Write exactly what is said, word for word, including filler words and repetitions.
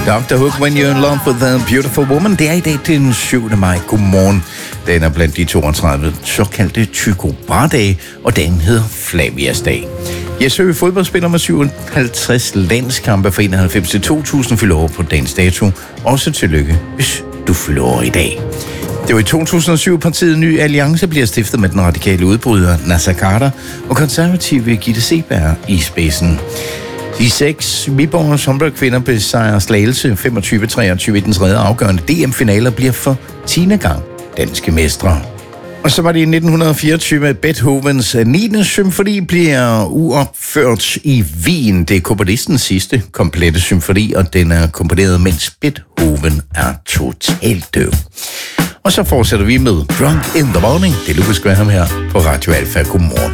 doktor Hook, When You're in Love with a Beautiful Woman. Det er i dag den syvende maj. Godmorgen. Den er blandt de toogtredive såkaldte Tycho Brahe-dage, og den hedder Flavias dag. Jes Høgh, fodboldspiller med syvoghalvtreds landskampe fra enoghalvfems til to tusind, fylder over på dagens dato. Også tillykke, hvis du fylder over i dag. Det var i to tusind og syv, partiet Ny Alliance bliver stiftet med den radikale udbryder Naser Khader og konservative Gitte Seeberg i spidsen. De seks Viborgs håndboldkvinder besejrer Slagelse femogtyve treogtyve i den tredje afgørende D M-finaler, bliver for tiende gang danske mestre. Og så var det i nitten fireogtyve, at Beethovens niende symfoni bliver uopført i Wien. Det er komponistens sidste komplette symfoni, og den er komponeret, mens Beethoven er totalt døv. Og så fortsætter vi med Drunk in the Morning. Det er Lucas Graham her på Radio Alfa. Godmorgen.